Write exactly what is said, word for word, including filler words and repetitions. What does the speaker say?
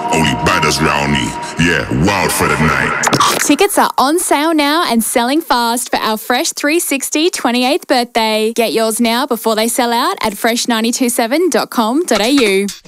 only badders round me. Yeah, wild for the night. Tickets are on sale now and selling fast for our Fresh three sixty twenty-eighth birthday. Get yours now before they sell out at fresh nine two seven dot com dot a u.